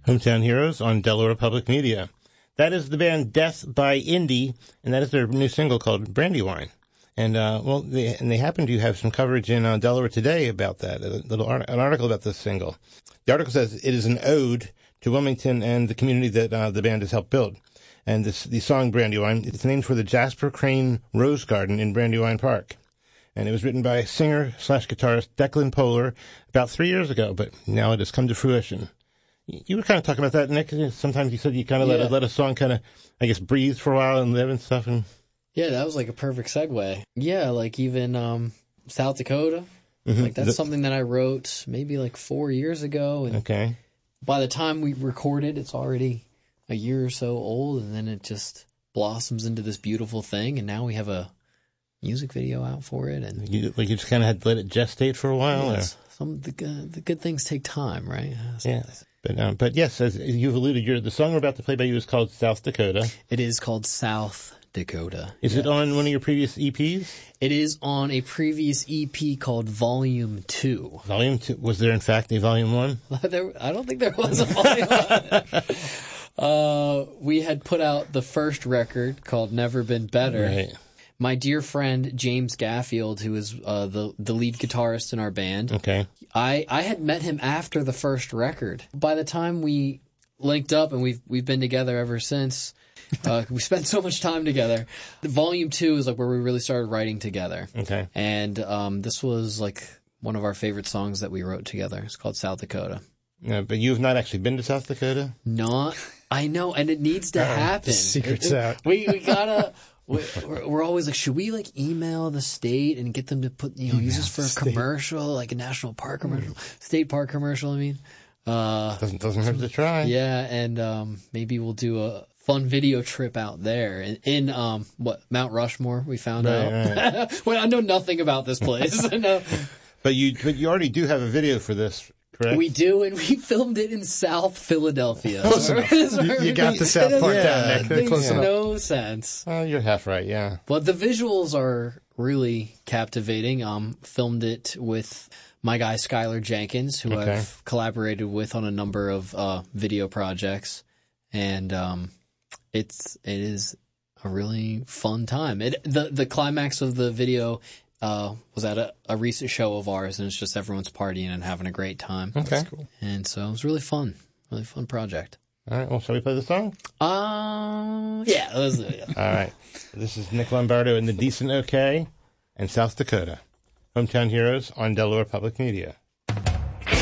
Hometown Heroes on Delaware Public Media. That is the band Death by Indy, and that is their new single called Brandywine. And they happen to have some coverage in Delaware Today about that, an article about this single. The article says it is an ode to Wilmington and the community that the band has helped build. And the song Brandywine, it's named for the Jasper Crane Rose Garden in Brandywine Park. And it was written by singer/guitarist Declan Polar about 3 years ago, but now it has come to fruition. You were kind of talking about that, Nick. Sometimes you said you kind of let a song kind of, I guess, breathe for a while and live and stuff. And yeah, that was like a perfect segue. Yeah, like even South Dakota. Mm-hmm. Like that's something that I wrote maybe like 4 years ago. And okay. By the time we recorded, it's already a year or so old, and then it just blossoms into this beautiful thing. And now we have a music video out for it. And you just kind of had to let it gestate for a while. Yes. The good things take time, right? Yeah. But yes, as you've alluded, the song we're about to play by you is called South Dakota. It is called South Dakota. Is it on one of your previous EPs? It is on a previous EP called Volume 2. Volume 2? Was there in fact a Volume 1? I don't think there was a Volume 1. We had put out the first record called Never Been Better. Right. My dear friend James Gaffield, who is the lead guitarist in our band, okay, I had met him after the first record. By the time we linked up, and we've been together ever since, we spent so much time together. Volume 2 is like where we really started writing together. Okay, and this was like one of our favorite songs that we wrote together. It's called South Dakota. Yeah, but you've not actually been to South Dakota? Not, I know, and it needs to happen. The secret's out. We gotta. We're always like, should we like email the state and get them to put, use this for a commercial, like a national park commercial, state park commercial? I mean, doesn't hurt to try. Yeah, and maybe we'll do a fun video trip out there in Mount Rushmore. We found out. Right. Well, I know nothing about this place. No. But you already do have a video for this. Correct? We do, and we filmed it in South Philadelphia. Close enough. You got the South Park down, Nick. It makes no sense. Oh, you're half right, yeah. But the visuals are really captivating. Filmed it with my guy Skylar Jenkins, who I've collaborated with on a number of video projects, and it is a really fun time. The climax of the video was at a recent show of ours, and it's just everyone's partying and having a great time. Okay. That's cool. And so it was really fun project. All right, well, shall we play the song? Yeah. Let's do it. All right. This is Nick Lombardo and the Decent OK and South Dakota. Hometown Heroes on Delaware Public Media.